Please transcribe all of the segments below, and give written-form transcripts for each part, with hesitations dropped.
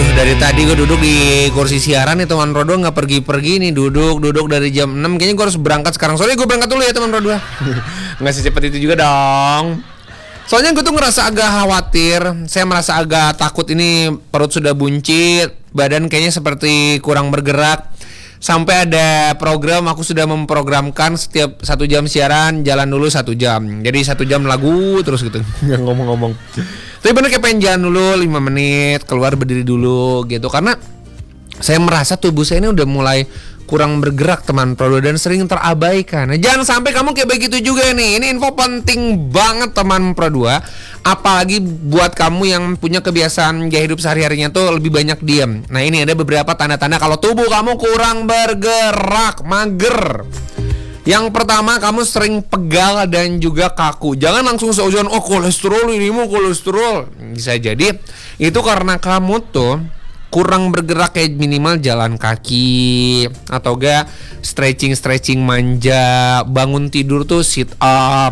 Dari tadi gue duduk di kursi siaran nih teman Rodo, nggak pergi-pergi nih, duduk dari jam 6. Kayaknya gue harus berangkat sekarang. Soalnya gue berangkat dulu ya teman Rodo. Nggak secepat itu juga dong. Soalnya gue tuh ngerasa agak khawatir. Saya merasa agak takut ini perut sudah buncit, badan kayaknya seperti kurang bergerak. Sampai ada program, aku sudah memprogramkan setiap 1 jam siaran jalan dulu 1 jam. Jadi 1 jam lagu terus gitu. Nggak ngomong-ngomong. Tapi bener kayak pengen jalan dulu 5 menit, keluar berdiri dulu gitu. Karena saya merasa tubuh saya ini udah mulai kurang bergerak teman Prodo dan sering terabaikan. Nah, jangan sampai kamu kayak begitu juga nih. Ini info penting banget teman Prodo. Apalagi buat kamu yang punya kebiasaan gaya hidup sehari-harinya tuh lebih banyak diam. Nah, ini ada beberapa tanda-tanda kalau tubuh kamu kurang bergerak, mager. Yang pertama, kamu sering pegal dan juga kaku. Jangan langsung seujuan, oh kolesterol ini mau kolesterol. Bisa jadi itu karena kamu tuh kurang bergerak, kayak minimal jalan kaki atau enggak stretching manja. Bangun tidur tuh sit up,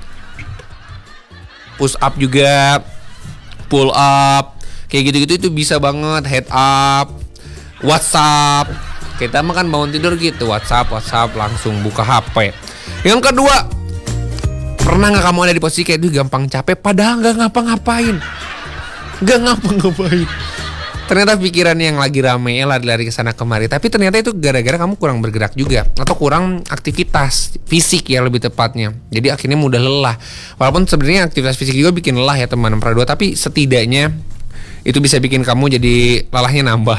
push up juga, pull up, kayak gitu-gitu itu bisa banget. Head up, WhatsApp. Kita mah kan bangun tidur gitu, WhatsApp langsung buka HP. Yang kedua, pernah nggak kamu ada di posisi kayak itu gampang capek padahal nggak ngapa-ngapain. Ternyata pikiran yang lagi rame lari-lari ke sana kemari, tapi ternyata itu gara-gara kamu kurang bergerak juga atau kurang aktivitas fisik ya lebih tepatnya. Jadi akhirnya mudah lelah. Walaupun sebenarnya aktivitas fisik juga bikin lelah ya teman Pradua, tapi setidaknya itu bisa bikin kamu jadi lelahnya nambah.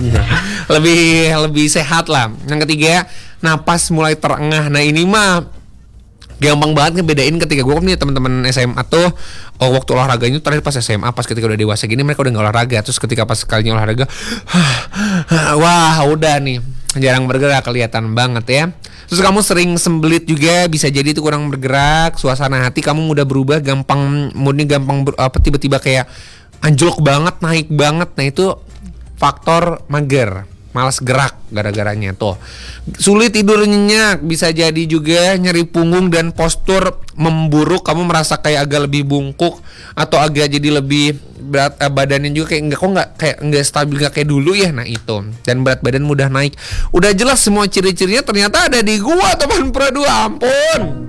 lebih sehat lah. Yang ketiga, napas mulai terengah. Nah, ini mah gampang banget ngebedain ketika gue punya teman-teman SMA tuh, oh waktu olahraganya terakhir pas SMA, pas ketika udah dewasa gini mereka udah nggak olahraga, terus ketika pas sekalinya olahraga, wah udah nih jarang bergerak, kelihatan banget ya. Terus kamu sering sembelit juga, bisa jadi itu kurang bergerak. Suasana hati kamu mudah berubah, gampang moodnya gampang tiba-tiba kayak anjlok banget, naik banget. Nah itu faktor mager, malas gerak gara-garanya tuh. Sulit tidur nyenyak, bisa jadi juga nyeri punggung dan postur memburuk. Kamu merasa kayak agak lebih bungkuk atau agak jadi lebih berat, badannya juga kayak nggak stabil, nggak kayak dulu ya. Nah itu, dan berat badan mudah naik. Udah jelas semua ciri-cirinya ternyata ada di gua teman Pradua, ampun.